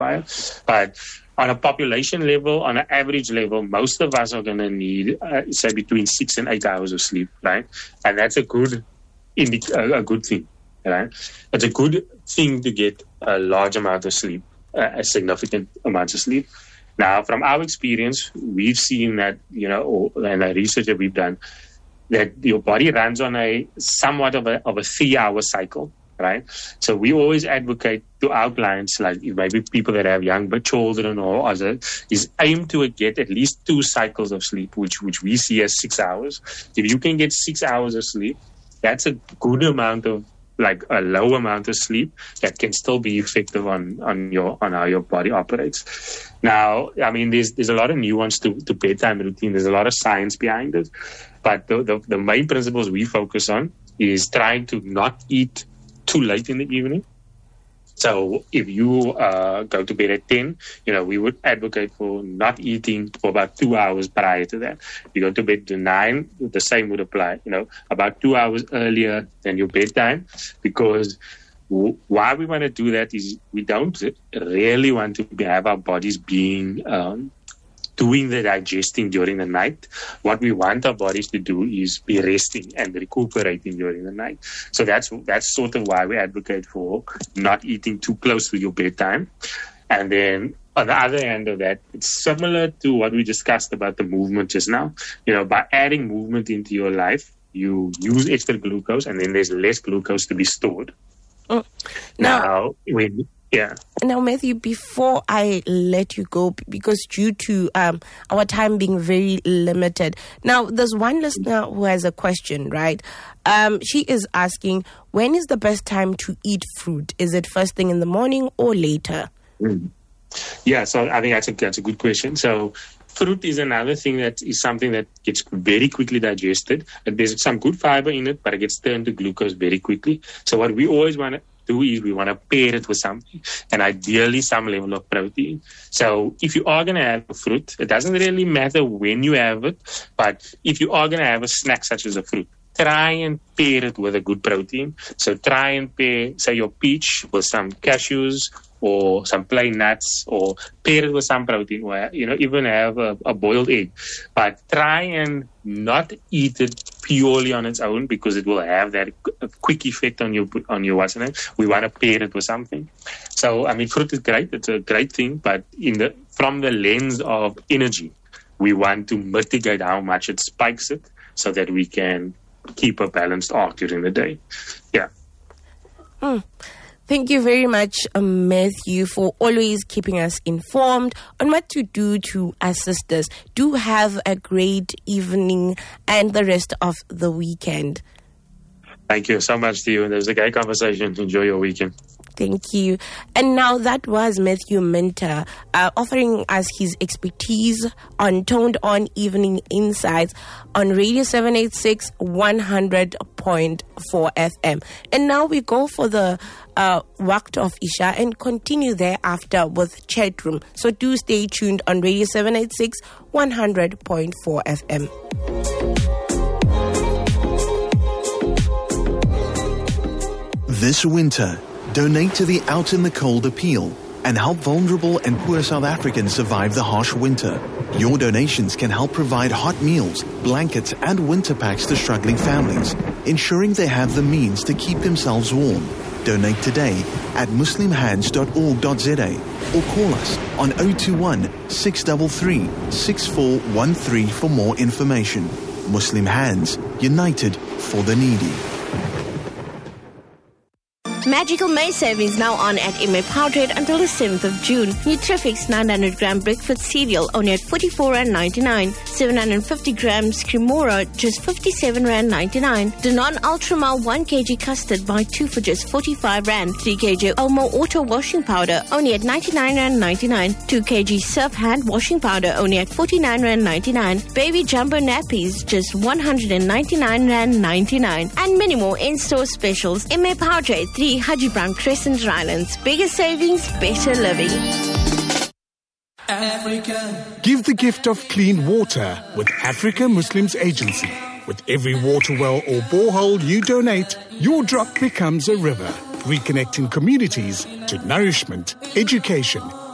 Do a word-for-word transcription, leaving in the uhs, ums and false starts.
require. But on a population level, on an average level, most of us are going to need, uh, say, between six and eight hours of sleep, right? And that's a good, indi- a good thing, right? It's a good thing to get a large amount of sleep, uh, a significant amount of sleep. Now, from our experience, we've seen that, you know, and the research that we've done, that your body runs on a somewhat of a of a three-hour cycle, right? So we always advocate to our clients, like maybe people that have young but children or other, is aim to get at least two cycles of sleep, which which we see as six hours. If you can get six hours of sleep, that's a good amount of, like a low amount of sleep that can still be effective on, on your on how your body operates. Now, I mean, there's there's a lot of nuance to, to bedtime routine. There's a lot of science behind it. But the, the, the main principles we focus on is trying to not eat too late in the evening. So if you uh, go to bed at ten, you know, we would advocate for not eating for about two hours prior to that. If you go to bed at nine, the same would apply, you know, about two hours earlier than your bedtime, because w- why we want to do that is we don't really want to be, have our bodies being um, doing the digesting during the night. What we want our bodies to do is be resting and recuperating during the night. So that's that's sort of why we advocate for not eating too close to your bedtime. And then on the other end of that, it's similar to what we discussed about the movement just now. You know, by adding movement into your life, you use extra glucose, and then there's less glucose to be stored. Oh. Now, now when Yeah. Now, Matthew, before I let you go, because due to um, our time being very limited, now there's one listener who has a question, right? Um, she is asking, when is the best time to eat fruit? Is it first thing in the morning or later? Mm. Yeah, so I think that's a, that's a good question. So fruit is another thing that is something that gets very quickly digested. There's some good fiber in it, but it gets turned to glucose very quickly. So what we always want to do is we want to pair it with something, and ideally some level of protein. So if you are going to have a fruit, it doesn't really matter when you have it, but if you are going to have a snack such as a fruit, try and pair it with a good protein. So try and pair, say, your peach with some cashews or some plain nuts, or pair it with some protein, or, you know, even have a, a boiled egg. But try and not eat it purely on its own, because it will have that quick effect on your on your what's name. We want to pair it with something. So I mean, fruit is great; it's a great thing. But in the from the lens of energy, we want to mitigate how much it spikes it, so that we can keep a balanced arc during the day. Yeah. Mm. Thank you very much, um, Matthew, for always keeping us informed on what to do to assist us. Do have a great evening and the rest of the weekend. Thank you so much to you. It was a great conversation. Enjoy your weekend. Thank you. And now that was Matthew Minter uh, offering us his expertise on Toned On Evening Insights on Radio seven eighty-six, one hundred point four F M. And now we go for the uh, Waqt of Isha and continue thereafter with Chat Room. So do stay tuned on Radio seven eighty-six, one hundred point four F M. This winter, donate to the Out in the Cold appeal and help vulnerable and poor South Africans survive the harsh winter. Your donations can help provide hot meals, blankets, and winter packs to struggling families, ensuring they have the means to keep themselves warm. Donate today at muslim hands dot org dot za or call us on zero two one, six three three, six four one three for more information. Muslim Hands, united for the needy. Magical May savings now on at M A Power Trade until the seventh of June. Nutrifix nine hundred gram breakfast cereal only at forty-four rand ninety-nine. seven hundred fifty grams Cremora just fifty-seven rand ninety-nine. Danone Ultramel one kilogram custard buy two for just forty-five rand. three kilograms Omo Auto washing powder only at ninety-nine rand ninety-nine. two kilograms Surf hand washing powder only at forty-nine rand ninety-nine. Baby Jumbo nappies just one hundred ninety-nine rand ninety-nine. And many more in-store specials. M A Power Trade three Haji Brown Crescent, Rylands. Bigger savings, better living. Africa. Give the gift of clean water with Africa Muslims Agency. With every water well or borehole you donate, your drop becomes a river, reconnecting communities to nourishment, education,